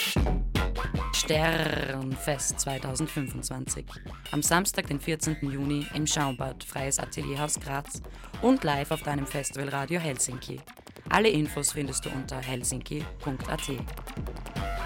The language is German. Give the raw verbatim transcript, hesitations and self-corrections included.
Sternfest zweitausendfünfundzwanzig. Am Samstag, den vierzehnten Juni im Schaumbad, Freies Atelierhaus Graz und live auf deinem Festivalradio Helsinki. Alle Infos findest du unter helsinki punkt at.